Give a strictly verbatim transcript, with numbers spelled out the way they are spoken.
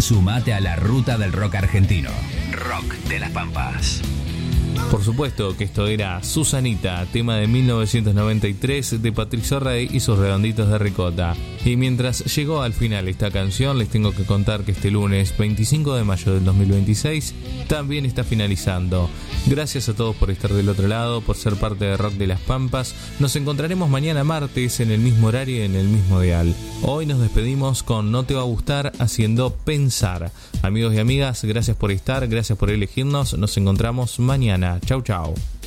Sumate a la ruta del rock argentino. Rock de las Pampas. Por supuesto que esto era Susanita, tema de mil novecientos noventa y tres de Patricio Rey y sus Redonditos de Ricota. Y mientras llegó al final esta canción, les tengo que contar que este lunes veinticinco de mayo del dos mil veintiséis también está finalizando. Gracias a todos por estar del otro lado, por ser parte de Rock de las Pampas. Nos encontraremos mañana martes en el mismo horario y en el mismo dial. Hoy nos despedimos con No te va a gustar, haciendo pensar. Amigos y amigas, gracias por estar, gracias por elegirnos. Nos encontramos mañana. Chau, chau.